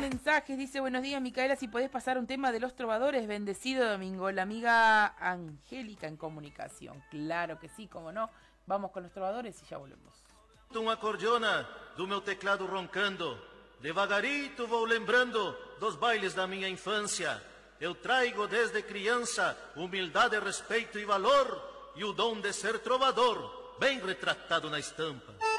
mensajes. Dice, buenos días, Micaela, si podés pasar un tema de los trovadores. Bendecido domingo. La amiga Angélica en comunicación. Claro que sí, cómo no. Vamos con los trovadores y ya volvemos. Uma acordeona do meu teclado roncando. Devagarito vou lembrando dos bailes da minha infância. Eu traigo desde criança humildade, respeito e valor, e o dom de ser trovador, bem retratado na estampa.